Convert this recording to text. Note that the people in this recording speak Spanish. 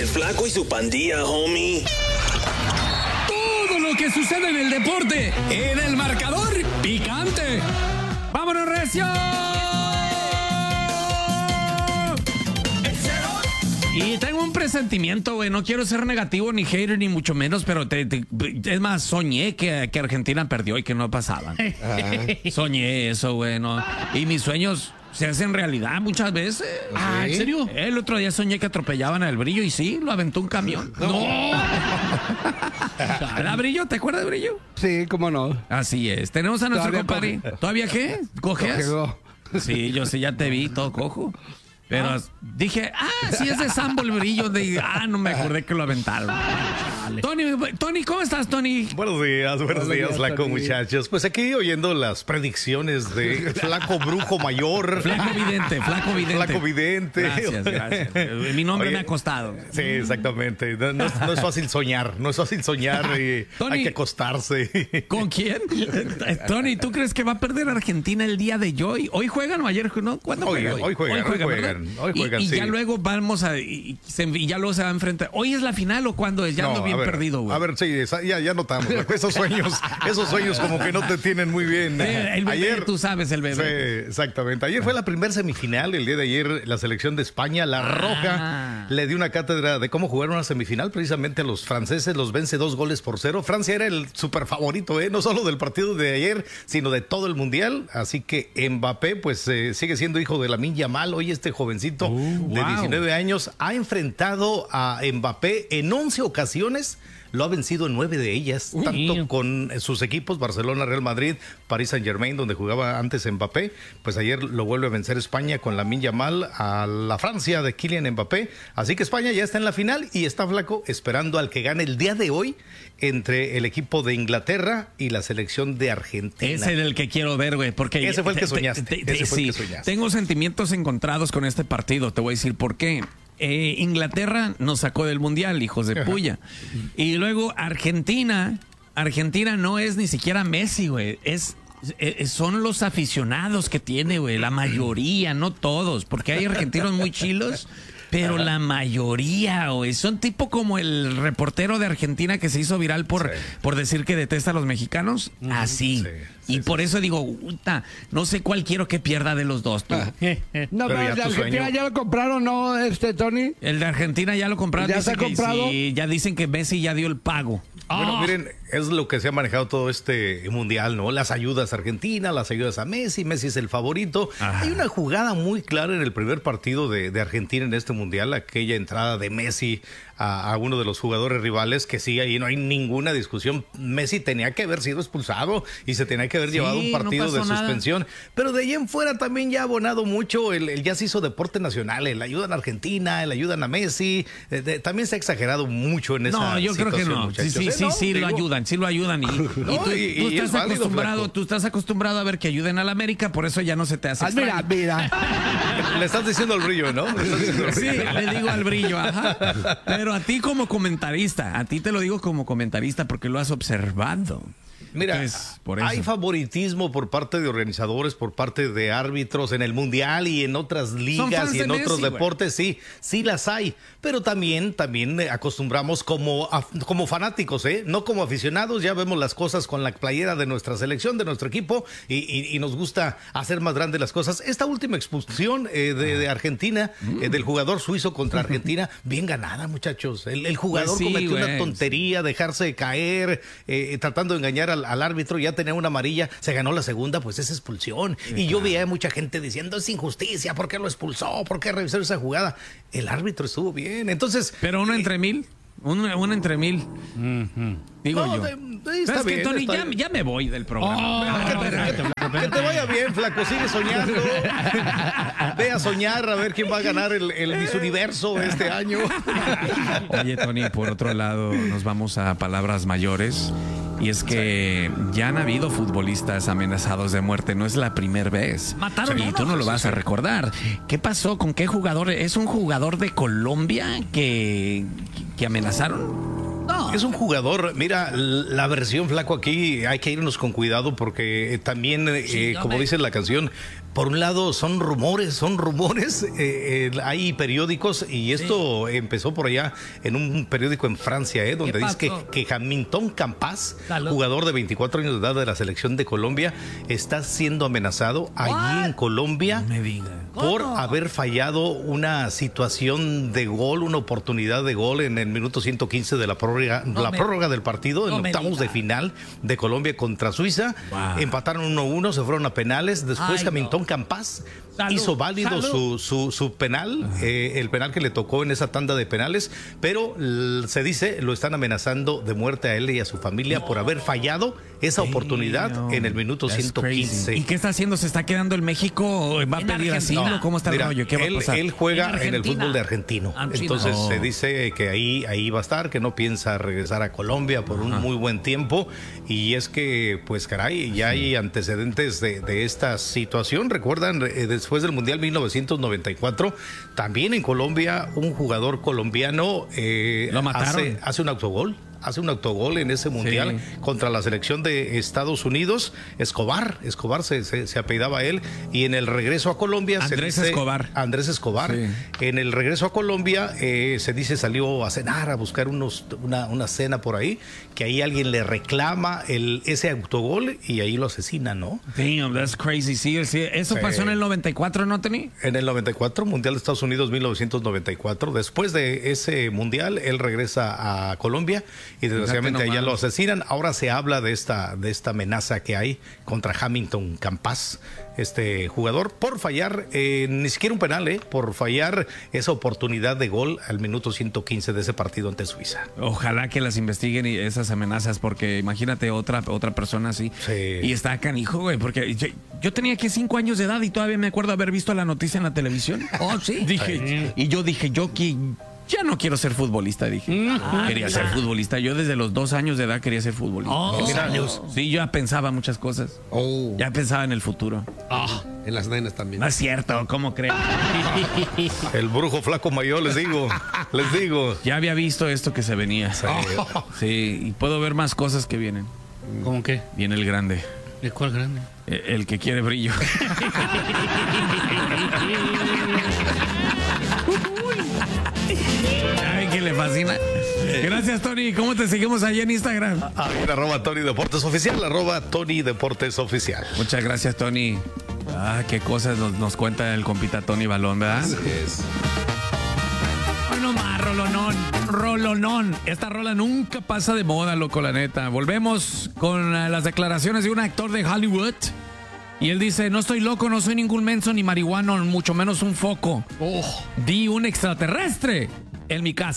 Flaco y su pandilla, homie. Todo lo que sucede en el deporte, en el marcador picante. ¡Vámonos, recio! Y tengo un presentimiento, güey. No quiero ser negativo, ni hater, ni mucho menos, pero es más, soñé que Argentina perdió y que no pasaba. Soñé eso, güey. ¿No? Y mis sueños se hacen realidad muchas veces. Ah, ¿en serio? El otro día soñé que atropellaban al Brillo y sí, lo aventó un camión. ¡No! ¿La Brillo? ¿Te acuerdas de Brillo? Sí, cómo no. Así es. Tenemos a nuestro compadre. ¿Todavía qué? ¿Cojeas? Sí, yo sí ya te vi todo cojo. Pero dije, sí es de Sambo el Brillo. No me acordé que lo aventaron. Tony, ¿cómo estás, Tony? Buenos días, Flaco, muchachos. Pues aquí oyendo las predicciones de Flaco Brujo Mayor. Flaco Vidente. Gracias. Mi nombre me ha costado. Sí, exactamente. No es fácil soñar. Y Tony, hay que acostarse. ¿Con quién? Tony, ¿tú crees que va a perder Argentina el día de hoy? ¿Hoy juegan o ayer? ¿No? ¿Cuándo juegan? Hoy juegan. Y sí. ya luego vamos y ya luego se va a enfrentar. ¿Hoy es la final o cuándo es? Ya ando bien perdido, güey. A ver, sí, ya notamos. Esos sueños como que no te tienen muy bien. El bebé, ayer, tú sabes, el bebé. Sí, exactamente. Ayer fue la primera semifinal. El día de ayer la selección de España, la Roja, le dio una cátedra de cómo jugar una semifinal precisamente a los franceses. Los vence 2-0. Francia era el super favorito, no solo del partido de ayer, sino de todo el mundial. Así que Mbappé, pues sigue siendo hijo de Lamine Yamal. Hoy este jovencito de 19 años ha enfrentado a Mbappé en 11 ocasiones. Lo ha vencido en 9 de ellas, tanto con sus equipos, Barcelona, Real Madrid, Paris Saint-Germain, donde jugaba antes Mbappé. Pues ayer lo vuelve a vencer España con Lamine Yamal a la Francia de Kylian Mbappé. Así que España ya está en la final y está, Flaco, esperando al que gane el día de hoy entre el equipo de Inglaterra y la selección de Argentina. Ese es el que quiero ver, güey, porque ese fue el que soñaste. Tengo sentimientos encontrados con este partido. Te voy a decir por qué. Inglaterra nos sacó del mundial, hijos de puya. Y luego Argentina no es ni siquiera Messi, güey. Son los aficionados que tiene, güey. La mayoría, no todos, porque hay argentinos muy chilos. Pero la mayoría, güey, son tipo como el reportero de Argentina que se hizo viral por decir que detesta a los mexicanos. Así. Y por eso digo, no sé cuál quiero que pierda de los dos. No, pero el de Argentina ya lo compraron, ¿no, Tony? El de Argentina ya lo compraron. ¿Ya se ha comprado? Sí, ya dicen que Messi ya dio el pago. Bueno, miren, es lo que se ha manejado todo este mundial, ¿no? Las ayudas a Argentina, las ayudas a Messi. Messi es el favorito. Ajá. Hay una jugada muy clara en el primer partido de Argentina en este mundial, aquella entrada de Messi a uno de los jugadores rivales, que sí, ahí no hay ninguna discusión. Messi tenía que haber sido expulsado y se tenía que haber llevado un partido de suspensión. Pero de ahí en fuera también ya ha abonado mucho, el ya se hizo deporte nacional, el ayudan a Argentina, el ayudan a Messi. También se ha exagerado mucho en esa situación. No, yo creo que no. Sí, lo ayudan. Tú estás acostumbrado a ver que ayuden a la América, por eso ya no se te hace extraño. Mira. Le estás diciendo al Brillo, ¿no? Sí, le digo al Brillo, ajá. Pero a ti como comentarista, a ti te lo digo como comentarista porque lo has observado. Mira, entonces, hay favoritismo por parte de organizadores, por parte de árbitros en el Mundial y en otras ligas y en otros deportes, sí las hay. Pero también acostumbramos como fanáticos, no como aficionados. Ya vemos las cosas con la playera de nuestra selección, de nuestro equipo, y nos gusta hacer más grandes las cosas. Esta última expulsión de Argentina, del jugador suizo contra Argentina, bien ganada, muchachos. El jugador cometió una tontería, dejarse caer, tratando de engañar al árbitro, ya tenía una amarilla, se ganó la segunda, pues es expulsión. Y yo veía mucha gente diciendo, es injusticia, ¿por qué lo expulsó? ¿Por qué revisó esa jugada? El árbitro estuvo bien, entonces... Pero uno entre mil. Uno entre mil. Digo yo. Está bien, que, Tony, ya me voy del programa. Que te vaya bien, Flaco. Sigue soñando. Ve a soñar a ver quién va a ganar el Miss Universo este año. Oye, Tony, por otro lado, nos vamos a palabras mayores. Y es que ya han habido futbolistas amenazados de muerte. No es la primera vez. Mataron y tú no lo vas a recordar. ¿Qué pasó? ¿Con qué jugador? ¿Es un jugador de Colombia que amenazaron? No. Es un jugador, mira, la versión, Flaco, aquí hay que irnos con cuidado porque también, como dice la canción, Por un lado, son rumores. Hay periódicos, y esto empezó por allá en un periódico en Francia, donde dice que Hamilton Campas, jugador de 24 años de edad de la selección de Colombia, está siendo amenazado allí en Colombia por haber fallado una situación de gol, una oportunidad de gol en el minuto 115 de la prórroga del partido, en octavos de final de Colombia contra Suiza. Empataron 1-1, se fueron a penales. Después Hamilton Campas hizo válido su penal, el penal que le tocó en esa tanda de penales, pero se dice lo están amenazando de muerte a él y a su familia por haber fallado esa oportunidad en el minuto 115. ¿Y qué está haciendo? ¿Se está quedando en México? ¿Va a pedir asilo? ¿Cómo está el rollo? ¿Qué va a pasar? Él juega en el fútbol de argentino. Entonces se dice que ahí va a estar, que no piensa regresar a Colombia por un muy buen tiempo. Y es que, pues caray, ya hay antecedentes de esta situación. Recuerdan, después del Mundial 1994, también en Colombia, un jugador colombiano lo mataron. Hace un autogol. Hace un autogol en ese mundial contra la selección de Estados Unidos. Escobar se apellidaba él, y en el regreso a Colombia Andrés Escobar. Sí. En el regreso a Colombia se dice salió a cenar, a buscar una cena por ahí, que ahí alguien le reclama ese autogol y ahí lo asesina, ¿no? Damn, that's crazy. Sí. Eso pasó en el 94, ¿no, Tony? En el 94, Mundial de Estados Unidos 1994. Después de ese mundial, él regresa a Colombia y desgraciadamente allá lo asesinan. Ahora se habla de esta amenaza que hay contra Hamilton Campas, este jugador, por fallar ni siquiera un penal, por fallar esa oportunidad de gol al minuto 115 de ese partido ante Suiza. Ojalá que las investiguen y esas amenazas, porque imagínate otra persona así. Sí. Y está canijo, güey, porque yo tenía aquí 5 años de edad y todavía me acuerdo haber visto la noticia en la televisión. Oh, sí. Yo dije, ya no quiero ser futbolista, dije. Quería ser futbolista. Yo desde los 2 años de edad quería ser futbolista. 2 años. Sí, yo ya pensaba muchas cosas. Ya pensaba en el futuro. En las nenas también. No es cierto, ¿cómo creen? El brujo flaco mayor, les digo. Ya había visto esto que se venía. Sí, y puedo ver más cosas que vienen. ¿Cómo qué? Viene el grande. ¿De cuál grande? El que quiere brillo. Ay, que le fascina. Gracias, Tony. ¿Cómo te seguimos allá en Instagram? @Tony Deportes Oficial, @Tony Deportes Oficial. Muchas gracias, Tony. Qué cosas nos cuenta el compita Tony Balón, ¿verdad? Así es. Bueno, más rolonón. Esta rola nunca pasa de moda, loco, la neta. Volvemos con las declaraciones de un actor de Hollywood. Y él dice, no estoy loco, no soy ningún menso ni marihuano, mucho menos un foco. Di un extraterrestre en mi casa.